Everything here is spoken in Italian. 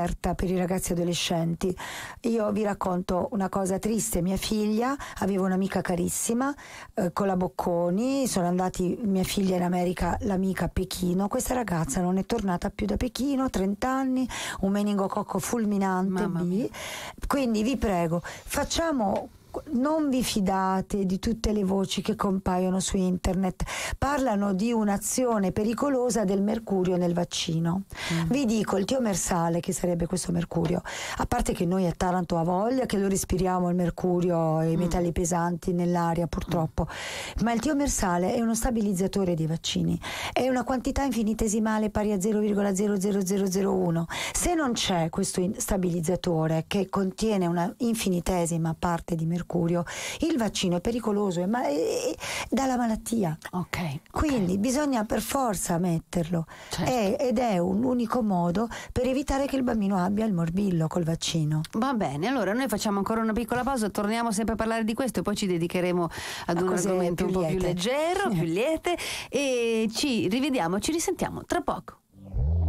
scoperta per i ragazzi adolescenti. Io vi racconto una cosa triste: mia figlia aveva un'amica carissima con la Bocconi, sono andati mia figlia in America, l'amica a Pechino, questa ragazza non è tornata più da Pechino, 30 anni, un meningococco fulminante B. Quindi vi prego, non vi fidate di tutte le voci che compaiono su internet, parlano di un'azione pericolosa del mercurio nel vaccino. Vi dico, il tiomersale, che sarebbe questo mercurio, a parte che noi a Taranto ha voglia che lo respiriamo il mercurio e i metalli pesanti nell'aria purtroppo, ma il tiomersale è uno stabilizzatore dei vaccini, è una quantità infinitesimale pari a 0,00001. Se non c'è questo stabilizzatore che contiene una infinitesima parte di mercurio, il vaccino è pericoloso e dà la malattia. Quindi bisogna per forza metterlo, ed è un unico modo per evitare che il bambino abbia il morbillo col vaccino. Va bene, allora noi facciamo ancora una piccola pausa, torniamo sempre a parlare di questo e poi ci dedicheremo ad un argomento un po' più leggero, più liete, e ci rivediamo, ci risentiamo tra poco.